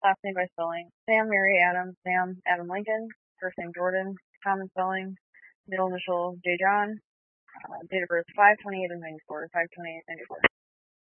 last name by spelling. Sam Mary Adam, Sam Adam Lincoln, first name Jordan, common spelling, middle initial J John, date of birth 5/28 of 94, 5/28 94.